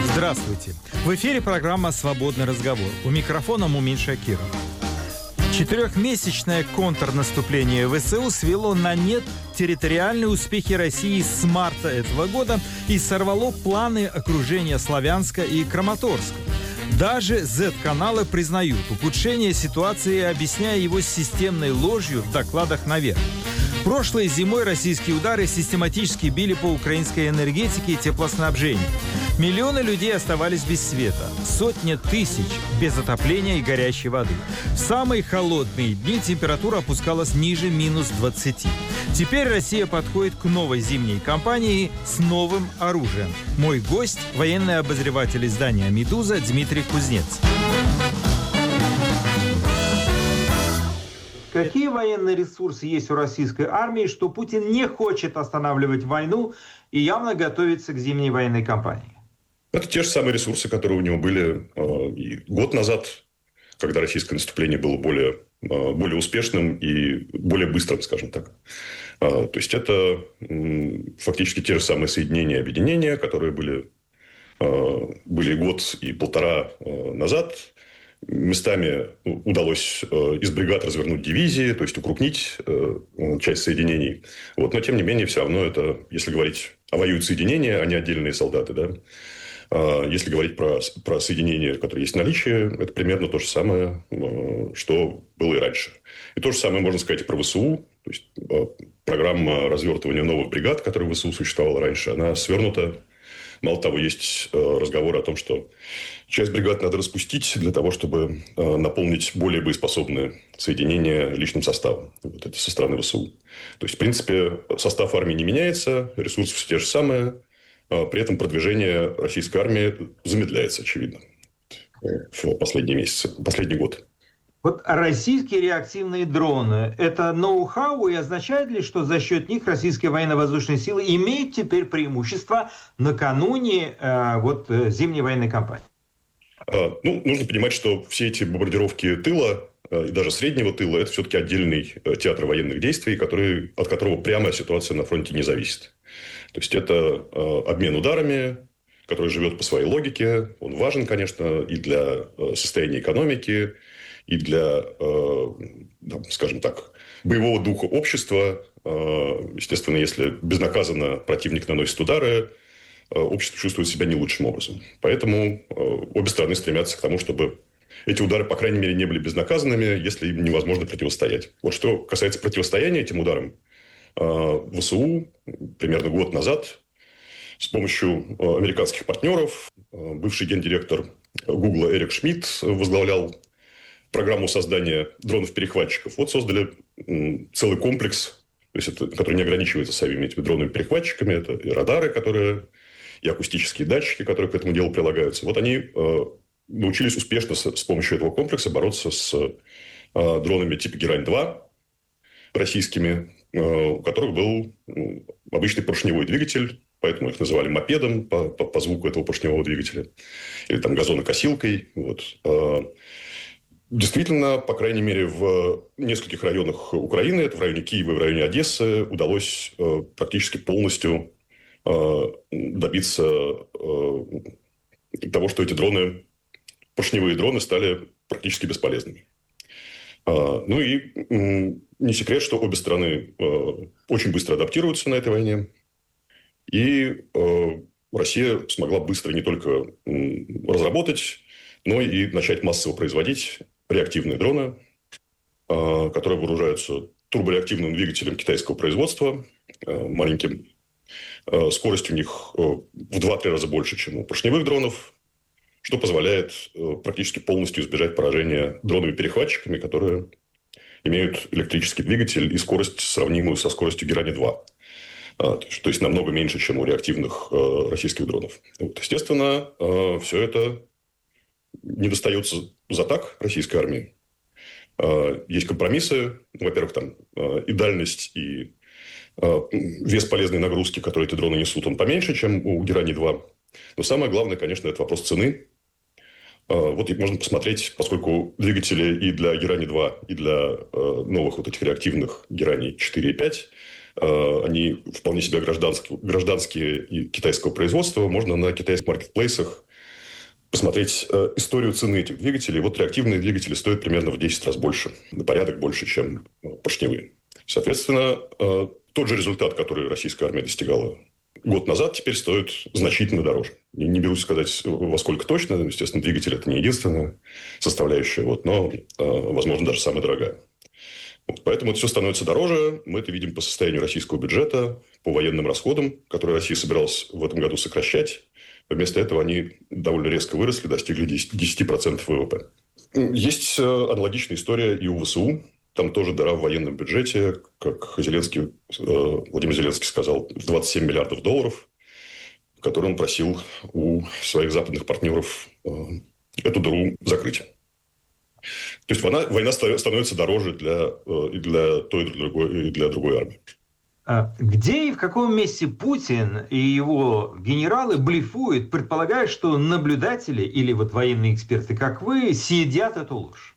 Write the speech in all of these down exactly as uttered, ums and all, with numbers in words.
Здравствуйте. В эфире программа «Свободный разговор». У микрофона Мумин Шакиров. Четырехмесячное контрнаступление ВСУ свело на нет территориальные успехи России с марта этого года и сорвало планы окружения Славянска и Краматорска. Даже зет-каналы признают ухудшение ситуации, объясняя его системной ложью в докладах наверх. Прошлой зимой российские удары систематически били по украинской энергетике и теплоснабжению. Миллионы людей оставались без света, сотни тысяч без отопления и горячей воды. В самые холодные дни температура опускалась ниже минус двадцати. Теперь Россия подходит к новой зимней кампании с новым оружием. Мой гость – военный обозреватель издания «Медуза» Дмитрий Кузнец. Какие военные ресурсы есть у российской армии, что Путин не хочет останавливать войну и явно готовится к зимней военной кампании? Это те же самые ресурсы, которые у него были э, и год назад, когда российское наступление было более, э, более успешным и более быстрым, скажем так. Э, то есть, это э, фактически те же самые соединения и объединения, которые были, э, были год и полтора э, назад. Местами удалось из бригад развернуть дивизии, то есть укрупнить часть соединений. Вот. Но, тем не менее, все равно это, если говорить о воюют соединения, а не отдельные солдаты, да? Если говорить про, про соединения, которые есть в наличии, это примерно то же самое, что было и раньше. И то же самое можно сказать и про ВСУ. То есть, программа развертывания новых бригад, которая в ВСУ существовала раньше, она свернута. Мало того, есть разговоры о том, что часть бригад надо распустить для того, чтобы наполнить более боеспособные соединения личным составом. Вот это со стороны ВСУ. То есть, в принципе, состав армии не меняется, ресурсы все те же самые. При этом продвижение российской армии замедляется, очевидно, в последние месяцы, последний год. Вот российские реактивные дроны – это ноу-хау, и означает ли, что за счет них российские военно-воздушные силы имеют теперь преимущество накануне э, вот, зимней военной кампании? А, ну, нужно понимать, что все эти бомбардировки тыла э, и даже среднего тыла – это все-таки отдельный э, театр военных действий, который, от которого прямо ситуация на фронте не зависит. То есть, это э, обмен ударами, который живет по своей логике. Он важен, конечно, и для э, состояния экономики, и для, скажем так, боевого духа общества. Естественно, если безнаказанно противник наносит удары, общество чувствует себя не лучшим образом. Поэтому обе стороны стремятся к тому, чтобы эти удары, по крайней мере, не были безнаказанными, если им невозможно противостоять. Вот что касается противостояния этим ударам, ВСУ примерно год назад с помощью американских партнеров бывший гендиректор Гугла Эрик Шмидт возглавлял программу создания дронов-перехватчиков. Вот создали целый комплекс, то есть это, который не ограничивается самими этими дронами-перехватчиками. Это и радары, которые, и акустические датчики, которые к этому делу прилагаются. Вот они э, научились успешно с, с помощью этого комплекса бороться с э, дронами типа Герань-два российскими, э, у которых был э, обычный поршневой двигатель, поэтому их называли мопедом по, по, по звуку этого поршневого двигателя. Или там газонокосилкой. Вот. Действительно, по крайней мере, в нескольких районах Украины, это в районе Киева и в районе Одессы, удалось э, практически полностью э, добиться э, того, что эти дроны, поршневые дроны, стали практически бесполезными. Э, ну и э, не секрет, что обе стороны э, очень быстро адаптируются на этой войне. И э, Россия смогла быстро не только э, разработать, но и начать массово производить реактивные дроны, которые вооружаются турбореактивным двигателем китайского производства, маленьким. Скорость у них в два-три раза больше, чем у поршневых дронов, что позволяет практически полностью избежать поражения дронами-перехватчиками, которые имеют электрический двигатель и скорость, сравнимую со скоростью Герани-два. То есть, намного меньше, чем у реактивных российских дронов. Вот, естественно, все это не достается за так российской армии. Есть компромиссы. Во-первых, там и дальность, и вес полезной нагрузки, которые эти дроны несут, он поменьше, чем у Герани-два. Но самое главное, конечно, это вопрос цены. Вот можно посмотреть, поскольку двигатели и для Герани-два, и для новых вот этих реактивных Герани-четыре и пять, они вполне себе гражданские, гражданские и китайского производства. Можно на китайских маркетплейсах посмотреть э, историю цены этих двигателей. Вот реактивные двигатели стоят примерно в десять раз больше, на порядок больше, чем э, поршневые. Соответственно, э, тот же результат, который российская армия достигала год назад, теперь стоит значительно дороже. Не, не берусь сказать, во сколько точно. Естественно, двигатель – это не единственная составляющая, вот, но, э, возможно, даже самая дорогая. Вот, поэтому это все становится дороже. Мы это видим по состоянию российского бюджета, по военным расходам, которые Россия собиралась в этом году сокращать. Вместо этого они довольно резко выросли, достигли десять процентов ВВП. Есть аналогичная история и у ВСУ. Там тоже дыра в военном бюджете, как Зеленский, Владимир Зеленский сказал, в двадцать семь миллиардов долларов, которые он просил у своих западных партнеров эту дыру закрыть. То есть война, война становится дороже для, и для той, и для другой, и для другой армии. Где и в каком месте Путин и его генералы блефуют, предполагая, что наблюдатели или вот военные эксперты, как вы, съедят эту ложь?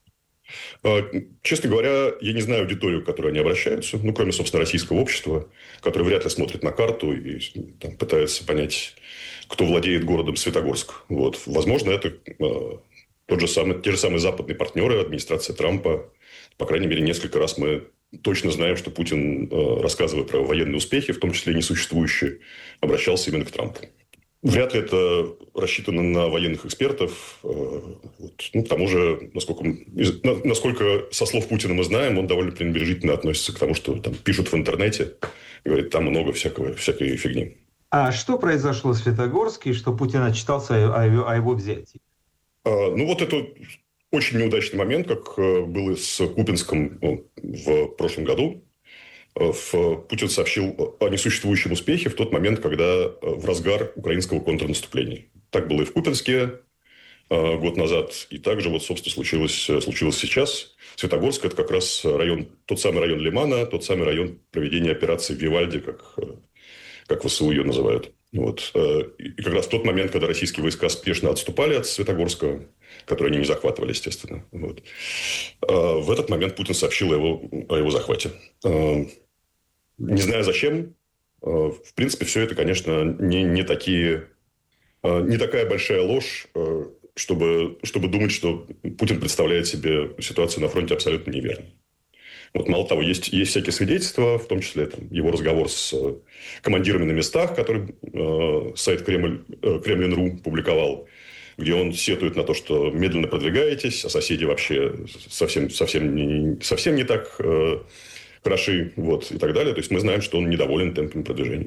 Честно говоря, я не знаю аудиторию, к которой они обращаются, ну, кроме, собственно, российского общества, которое вряд ли смотрит на карту и там, пытается понять, кто владеет городом Светогорск. Вот. Возможно, это э, тот же самый, те же самые западные партнеры, администрация Трампа. По крайней мере, несколько раз мы точно знаем, что Путин, э, рассказывая про военные успехи, в том числе несуществующие, обращался именно к Трампу. Вряд ли это рассчитано на военных экспертов. Вот. Ну, к тому же, насколько, насколько со слов Путина мы знаем, он довольно пренебрежительно относится к тому, что там пишут в интернете. Говорит, там много всякого, всякой фигни. А что произошло в Светогорске, что Путин отчитался о его, о его взятии? А, ну, вот это очень неудачный момент, как было с Купинском в прошлом году. Путин сообщил о несуществующем успехе в тот момент, когда в разгар украинского контрнаступления. Так было и в Купинске год назад, и также, вот, собственно, случилось, случилось сейчас. Светогорск – это как раз район, тот самый район Лимана, тот самый район проведения операции Вивальди, как, как ВСУ ее называют. Вот. И как раз в тот момент, когда российские войска спешно отступали от Светогорска, который они не захватывали, естественно. Вот. В этот момент Путин сообщил о его, о его захвате. Не знаю зачем. В принципе, все это, конечно, не, не, такие, не такая большая ложь, чтобы, чтобы думать, что Путин представляет себе ситуацию на фронте абсолютно неверно. Вот, мало того, есть, есть всякие свидетельства, в том числе там, его разговор с командирами на местах, который э, сайт Кремль, э, Кремлин.ру публиковал, где он сетует на то, что медленно продвигаетесь, а соседи вообще совсем, совсем, не, совсем не так... Э, хороши, вот, и так далее. То есть мы знаем, что он недоволен темпами продвижения.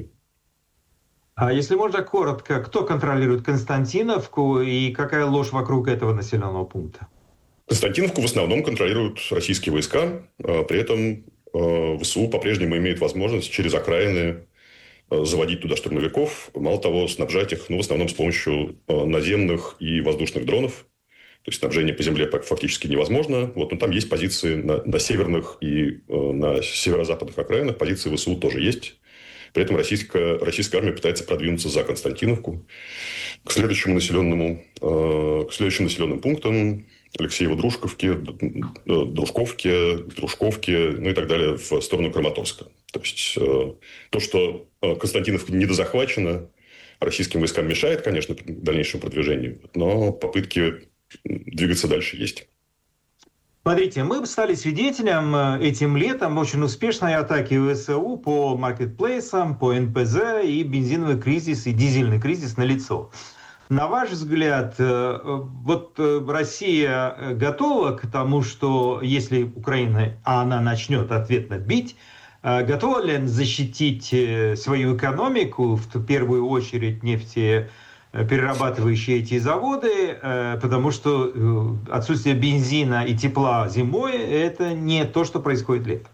А если можно коротко, кто контролирует Константиновку и какая ложь вокруг этого населенного пункта? Константиновку в основном контролируют российские войска. При этом ВСУ по-прежнему имеет возможность через окраины заводить туда штурмовиков. Мало того, снабжать их, ну, в основном с помощью наземных и воздушных дронов. То есть снабжение по земле фактически невозможно. Вот, но там есть позиции на, на северных и э, на северо-западных окраинах. Позиции ВСУ тоже есть. При этом российская, российская армия пытается продвинуться за Константиновку. К следующему населенному, э, к следующим населенным пунктам Алексеево-Дружковке, Дружковке, Дружковке, ну и так далее, в сторону Краматорска. То есть э, то, что Константиновка недозахвачена, российским войскам мешает, конечно, дальнейшему продвижению. Но попытки двигаться дальше есть. Смотрите, мы стали свидетелем этим летом очень успешной атаки ВСУ по маркетплейсам, по эн пэ зэ, и бензиновый кризис, и дизельный кризис налицо. На ваш взгляд, вот Россия готова к тому, что если Украина, а она начнет ответно бить, готова ли защитить свою экономику, в первую очередь нефти, перерабатывающие эти заводы, потому что отсутствие бензина и тепла зимой – это не то, что происходит летом.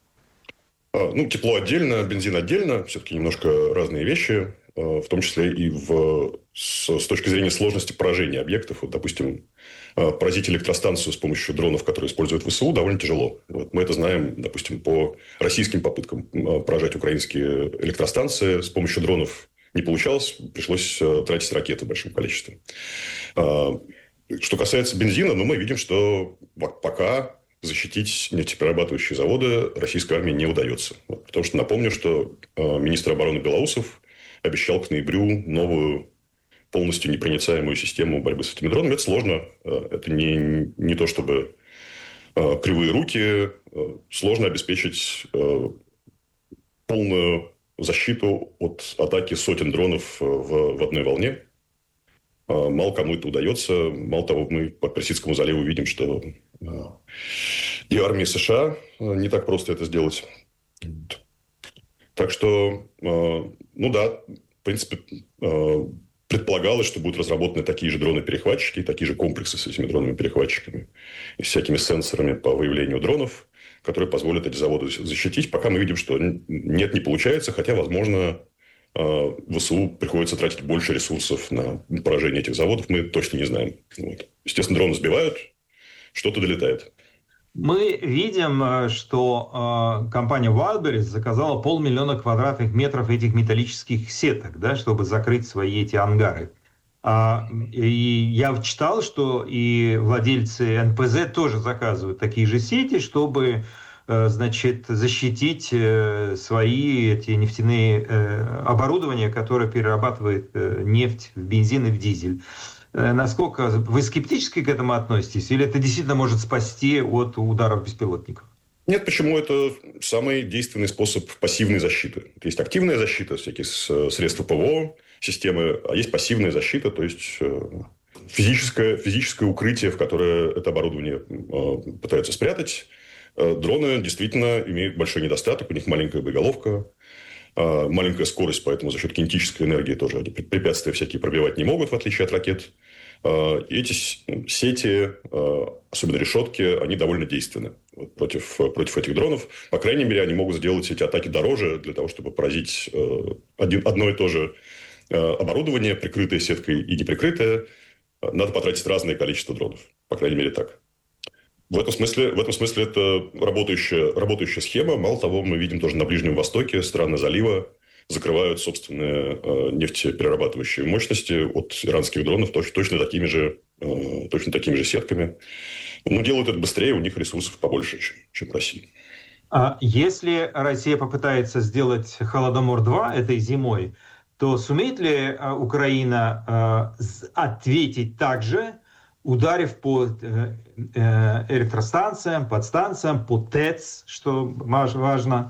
Ну, тепло отдельно, бензин отдельно, все-таки немножко разные вещи, в том числе и в, с, с точки зрения сложности поражения объектов. Вот, допустим, поразить электростанцию с помощью дронов, которые используют ВСУ, довольно тяжело. Вот, мы это знаем, допустим, по российским попыткам поражать украинские электростанции с помощью дронов. Не получалось, пришлось тратить ракеты в большом количестве. Что касается бензина, ну, мы видим, что пока защитить нефтеперерабатывающие заводы российской армии не удается. Потому что напомню, что министр обороны Белоусов обещал к ноябрю новую полностью непроницаемую систему борьбы с этими дронами. Это сложно. Это не, не то, чтобы кривые руки. Сложно обеспечить полную защиту от атаки сотен дронов в, в одной волне. Мало кому это удается. Мало того, мы по Персидскому заливу видим, что и армии США не так просто это сделать. Так что, ну да, в принципе, предполагалось, что будут разработаны такие же дроны-перехватчики, такие же комплексы с этими дронами-перехватчиками и всякими сенсорами по выявлению дронов, которые позволят эти заводы защитить. Пока мы видим, что нет, не получается, хотя, возможно, ВСУ приходится тратить больше ресурсов на поражение этих заводов, мы точно не знаем. Вот. Естественно, дроны сбивают, что-то долетает. Мы видим, что э, компания Wildberries заказала полмиллиона квадратных метров этих металлических сеток, да, чтобы закрыть свои эти ангары. А, и я читал, что и владельцы эн пэ зэ тоже заказывают такие же сети, чтобы э, значит, защитить э, свои эти нефтяные э, оборудования, которое перерабатывает э, нефть в бензин и в дизель. Насколько вы скептически к этому относитесь? Или это действительно может спасти от ударов беспилотников? Нет, почему? Это самый действенный способ пассивной защиты. Есть активная защита, всякие средства ПВО, системы, а есть пассивная защита, то есть физическое, физическое укрытие, в которое это оборудование пытаются спрятать. Дроны действительно имеют большой недостаток, у них маленькая боеголовка, маленькая скорость, поэтому за счет кинетической энергии тоже они препятствия всякие пробивать не могут, в отличие от ракет. И эти сети, особенно решетки, они довольно действенны против, против этих дронов. По крайней мере, они могут сделать эти атаки дороже для того, чтобы поразить один, одно и то же оборудование, прикрытое сеткой и неприкрытое. Надо потратить разное количество дронов. По крайней мере, так. В этом смысле, в этом смысле это работающая, работающая схема. Мало того, мы видим тоже на Ближнем Востоке страны залива закрывают собственные э, нефтеперерабатывающие мощности от иранских дронов точно, точно, такими же, э, точно такими же сетками. Но делают это быстрее, у них ресурсов побольше, чем, чем в России. А если Россия попытается сделать Холодомор-два этой зимой, то сумеет ли Украина э, ответить так же, ударив по электростанциям, подстанциям, по ТЭЦ, что важно,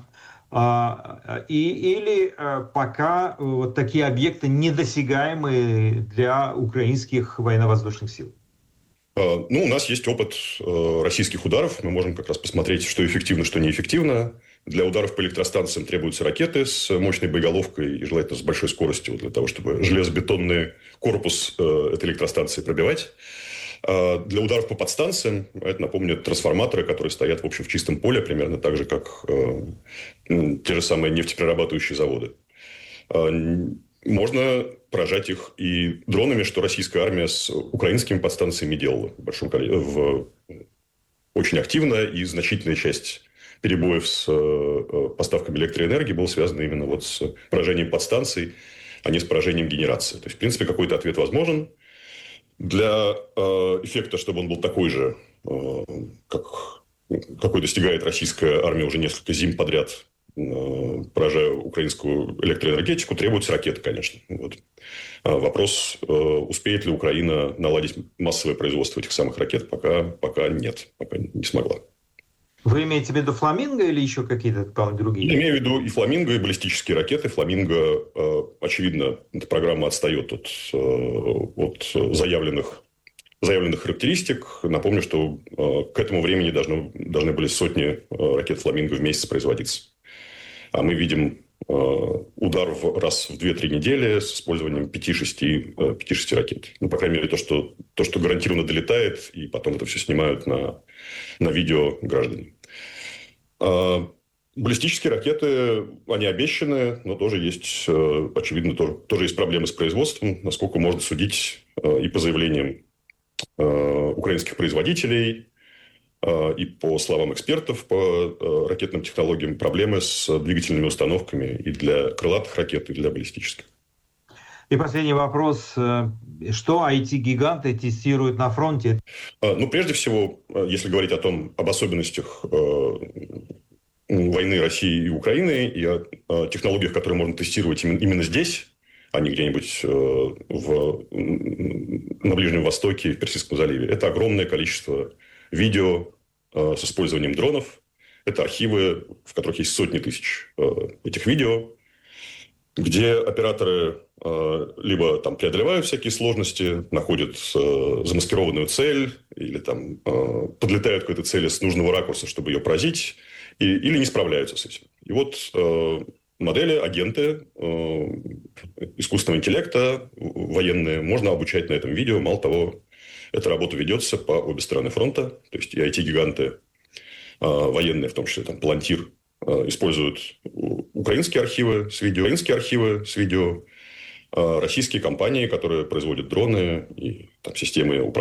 и, или пока вот такие объекты недосягаемые для украинских военно-воздушных сил? Ну, у нас есть опыт российских ударов. Мы можем как раз посмотреть, что эффективно, что неэффективно. Для ударов по электростанциям требуются ракеты с мощной боеголовкой и желательно с большой скоростью для того, чтобы железобетонный корпус этой электростанции пробивать. Для ударов по подстанциям, это, напомню, трансформаторы, которые стоят, в общем, в чистом поле, примерно так же, как э, те же самые нефтеперерабатывающие заводы. Э, можно поражать их и дронами, что российская армия с украинскими подстанциями делала в большом количестве, в, очень активно, и значительная часть перебоев с э, поставками электроэнергии была связана именно вот с поражением подстанций, а не с поражением генерации. То есть, в принципе, какой-то ответ возможен. Для э, эффекта, чтобы он был такой же, э, как, какой достигает российская армия уже несколько зим подряд, э, поражая украинскую электроэнергетику, требуются ракеты, конечно. Вот. А вопрос, э, успеет ли Украина наладить массовое производство этих самых ракет, пока, пока нет, пока не смогла. Вы имеете в виду «Фламинго» или еще какие-то другие? Я имею в виду и «Фламинго», и баллистические ракеты. «Фламинго», очевидно, эта программа отстает от, от заявленных, заявленных характеристик. Напомню, что к этому времени должны, должны были сотни ракет «Фламинго» в месяц производиться. А мы видим удар в, раз в две-три недели с использованием пяти-шести ракет. Ну, по крайней мере, то что, то, что гарантированно долетает, и потом это все снимают на, на видео граждане. А баллистические ракеты, они обещаны, но тоже есть, очевидно, тоже, тоже есть проблемы с производством, насколько можно судить и по заявлениям украинских производителей, и по словам экспертов по ракетным технологиям, проблемы с двигательными установками и для крылатых ракет, и для баллистических. И последний вопрос. Что ай ти-гиганты тестируют на фронте? Ну, прежде всего, если говорить о том, об особенностях войны России и Украины, и о технологиях, которые можно тестировать именно здесь, а не где-нибудь в, на Ближнем Востоке и в Персидском заливе. Это огромное количество видео с использованием дронов. Это архивы, в которых есть сотни тысяч этих видео, где операторы либо там преодолевают всякие сложности, находят замаскированную цель или там подлетают к этой цели с нужного ракурса, чтобы ее поразить, и, или не справляются с этим. И вот модели, агенты искусственного интеллекта, военные, можно обучать на этом видео. Мало того, эта работа ведется по обе стороны фронта. То есть и ай ти-гиганты, военные, в том числе там Palantir, используют украинские архивы с видео, украинские архивы с видео, российские компании, которые производят дроны и там, системы управления